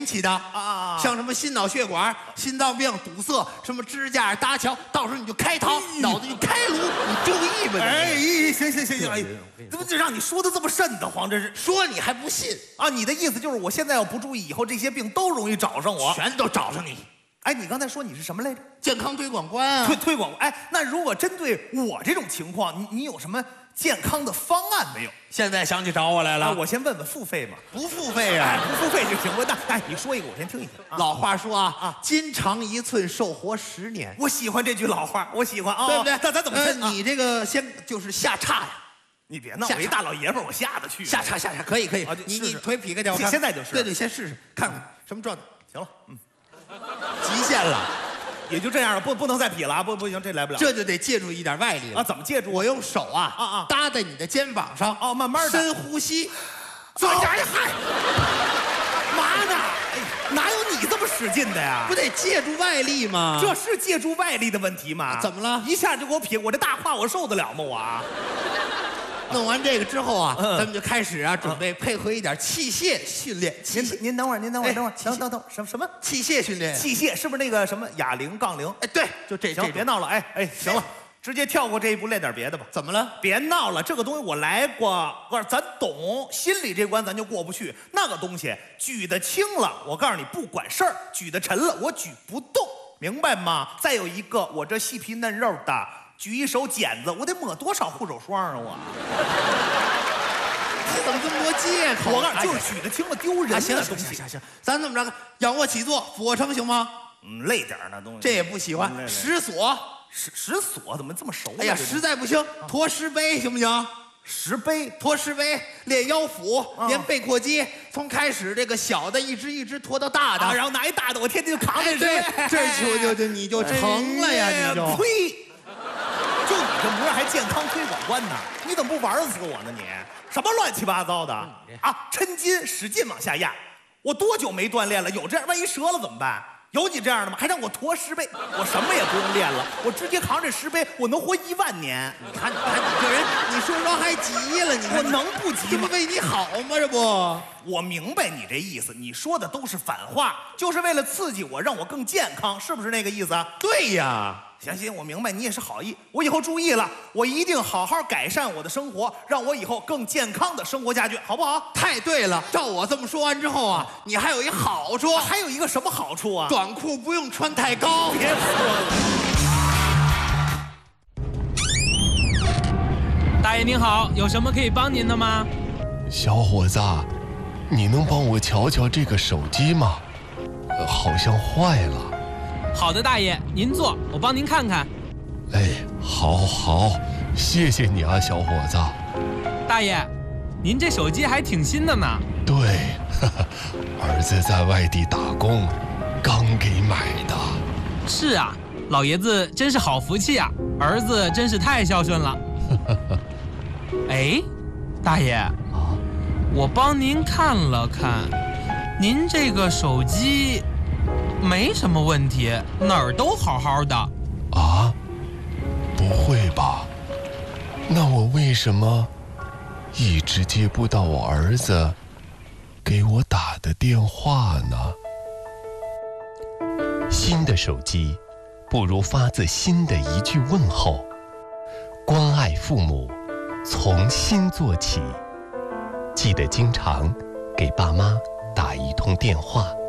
起的啊，像什么心脑血管、心脏病、堵塞，什么支架搭桥，到时候你就开膛，脑子就开颅，你注意吧。 哎，行，哎，怎么这让你说的这么瘆得慌？这是说你还不信啊？你的意思就是我现在要不注意，以后这些病都容易找上我， 全都找上你。 哎，你刚才说你是什么来着？ 健康推广官啊， 推广。哎，那如果针对我这种情况，你有什么健康的方案没有？ 现在想起找我来了。 我先问问付费吗？ 不付费啊， 哎，不付费就行。你说一个，我先听一听。 老话说啊，筋长1寸，寿活10年。 我喜欢这句老话，我喜欢啊， 对不对？ 那咱怎么分？ 你这个先就是下叉呀。 你别闹，我一大老爷们儿，我下得去。 下叉，可以。你腿劈开掉， 现在就是。 对，先试试看看什么状态。 行了， 极限了。 也就这样了，不能再劈了啊！不行，这来不了。 这就得借助一点外力了啊！怎么借助？ 我用手搭在你的肩膀上， 慢慢的深呼吸。 哎嗨，嘛呢？哪有你这么使劲的呀？ 不得借助外力吗？ 这是借助外力的问题吗？ 怎么了？ 一下就给我劈，我这大胯我受得了吗？我弄完这个之后啊，咱们就开始准备配合一点器械训练。 您等会儿，等会儿，等，什么器械训练？ 器械是不是那个什么哑铃、杠铃？ 哎，对，就这。 行，别闹了，哎，行了，直接跳过这一步，练点别的吧。 怎么了？ 别闹了，这个东西我来过，咱懂，心里这关咱就过不去。那个东西举得轻了，我告诉你不管事儿；举得沉了，我举不动，明白吗？再有一个，我这细皮嫩肉的。举一手剪子，我得抹多少护手霜啊！我， 你怎么这么多借口？ 我告诉你，就是举得轻了丢人。 行，咱这么着，仰卧起坐、俯卧撑行吗？ 累点那东西。 这也不喜欢。石锁， 石锁怎么这么熟？ 哎呀，实在不行，驮石碑行不行？ 石碑， 驮石碑，练腰腹，练背阔肌，从开始这个小的一只驮到大的， 然后拿一大的，我天天就扛着。 对，这你就成了呀！你就呸！就你这模样还健康推广官呢？你怎么不玩死我呢？你什么乱七八糟的啊！抻筋使劲往下压，我多久没锻炼了？有这样，万一折了怎么办？有你这样的吗？还让我驮石碑，我什么也不用练了，我直接扛这石碑，我能活1万年。 你看你这人，你说说还急了？ 我能不急吗？ 这不为你好吗？这不， 我明白你这意思，你说的都是反话，就是为了刺激我，让我更健康，是不是那个意思啊？ 对呀。 行，我明白你也是好意，我以后注意了，我一定好好改善我的生活，让我以后更健康的生活下去，好不好？ 太对了，照我这么说完之后啊，你还有一好处， 还有一个什么好处啊？ 短裤不用穿太高。 别说了。 大爷您好，有什么可以帮您的吗？ 小伙子，你能帮我瞧瞧这个手机吗？好像坏了。 好的，大爷，您坐，我帮您看看。 哎，好，谢谢你啊，小伙子。 大爷，您这手机还挺新的呢。 对，儿子在外地打工，刚给买的。 是啊，老爷子真是好福气啊，儿子真是太孝顺了。哎，大爷啊，我帮您看了看，您这个手机没什么问题，哪儿都好好的。 啊？不会吧？那我为什么一直接不到我儿子给我打的电话呢？新的手机不如发自心的一句问候。关爱父母，从心做起。记得经常给爸妈打一通电话。